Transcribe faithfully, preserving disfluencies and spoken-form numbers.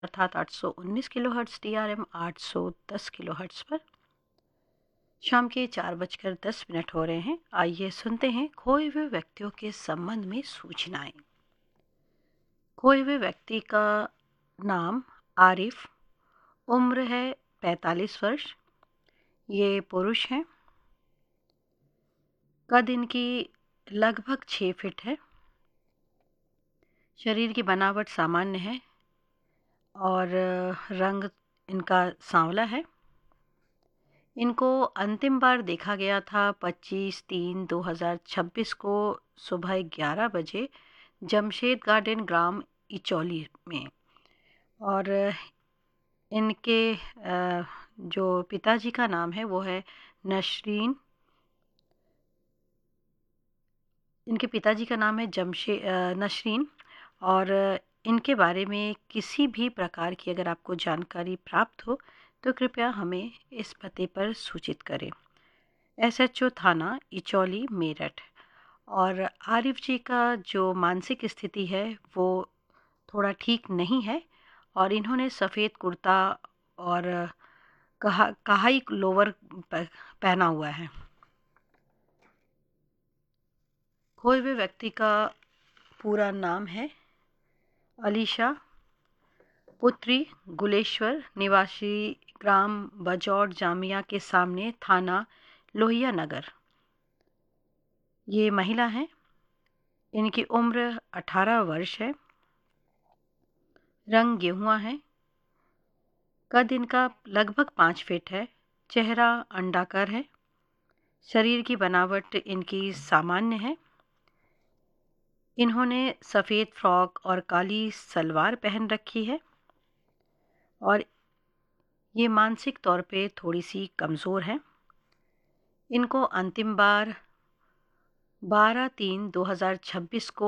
अर्थात आठ सौ उन्नीस किलोहर्ट्ज़, डी आर एम आठ सौ दस किलोहर्ट्ज़ पर। शाम के चार बजकर दस मिनट हो रहे हैं। आइए सुनते हैं खोए हुए व्यक्तियों के संबंध में सूचनाएं। खोए हुए व्यक्ति का नाम आरिफ, उम्र है पैंतालीस वर्ष, ये पुरुष हैं। कद इनकी लगभग छः फीट है। शरीर की बनावट सामान्य है और रंग इनका सांवला है। इनको अंतिम बार देखा गया था पच्चीस तीन दो हज़ार छब्बीस को सुबह ग्यारह बजे जमशेद गार्डन ग्राम इचौली में। और इनके जो पिताजी का नाम है वो है नसरीन। इनके पिताजी का नाम है जमशे नसरीन। और इनके बारे में किसी भी प्रकार की अगर आपको जानकारी प्राप्त हो तो कृपया हमें इस पते पर सूचित करें। एस एच ओ थाना इचौली मेरठ। और आरिफ जी का जो मानसिक स्थिति है वो थोड़ा ठीक नहीं है और इन्होंने सफ़ेद कुर्ता और कहा कहाई लोवर पहना हुआ है। खोए हुए व्यक्ति का पूरा नाम है अलीशा, पुत्री गुलेश्वर, निवासी ग्राम बजौर जामिया के सामने, थाना लोहिया नगर। ये महिला हैं। इनकी उम्र अठारह वर्ष है। रंग गेहुआ है। कद इनका लगभग पाँच फीट है। चेहरा अंडाकार है। शरीर की बनावट इनकी सामान्य है। इन्होंने सफ़ेद फ्रॉक और काली सलवार पहन रखी है और ये मानसिक तौर पे थोड़ी सी कमज़ोर है। इनको अंतिम बार बारह तीन दो हज़ार छब्बीस को